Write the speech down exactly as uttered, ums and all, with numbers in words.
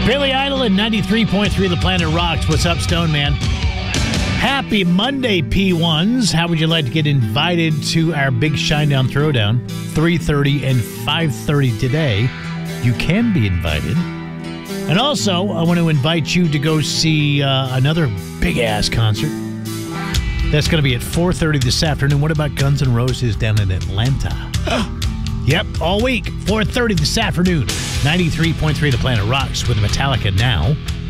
Billy Idol and ninety-three point three The Planet Rocks. What's up, Stone Man? Happy Monday, P ones. How would you like to get invited to our big Shinedown Throwdown? three thirty and five thirty today. You can be invited. And also, I want to invite you to go see uh, another big-ass concert. That's going to be at four thirty this afternoon. What about Guns N' Roses down in Atlanta? Yep, all week, four thirty this afternoon. ninety-three point three The Planet Rocks with Metallica now.